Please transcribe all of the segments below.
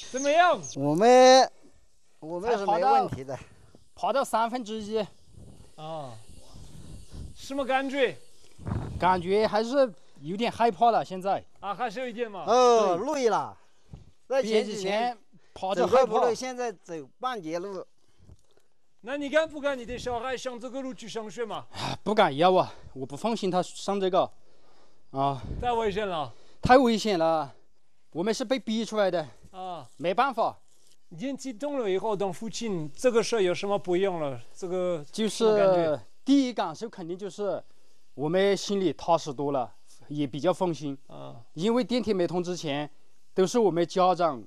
怎么样？ 我们是没问题的。 爬到1/3 啊，什么感觉？ 感觉还是有点害怕了。现在啊，还是有一点嘛。 累了。在前几年爬着害怕， 现在走半截路。 那你敢不敢你的小孩上这个路去上学嘛？ 不敢要啊，我不放心他上这个，啊， 太危险了。 太危险了，我们是被逼出来的啊， 没办法。 年纪动了以后当父亲，这个事有什么不一样了？这个就是第一感受肯定就是我们心里踏实多了，也比较放心啊。因为电梯没通之前，都是我们家长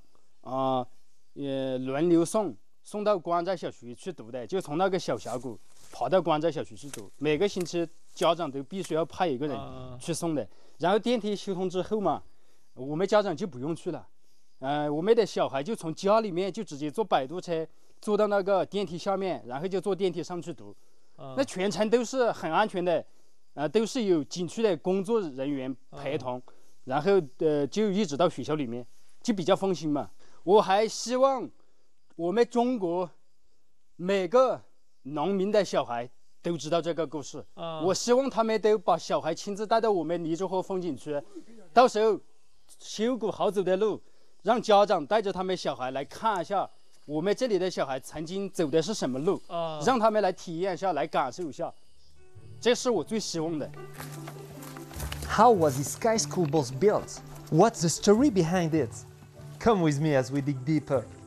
轮流送到关寨小学去读的，就从那个小峡谷爬到关寨小学去读。每个星期家长都必须要派一个人去送的。然后电梯修通之后嘛，我们家长就不用去了。我们的小孩就从家里面就直接坐摆渡车坐到那个电梯下面，然后就坐电梯上去读。那全程都是很安全的，都是有景区的工作人员陪同，然后就一直到学校里面，就比较放心嘛。我还希望我们中国每个农民的小孩都知道这个故事。我希望他们都把小孩亲自带到我们荔枝河风景区，到时候修补好走的路，让家长带着他们小孩来看一下我们这里的小孩曾经走的是什么路，让他们来体验一下，来感受一下，这是我最希望的。 How was the Sky School bus built? What's the story behind it? Come with me as we dig deeper.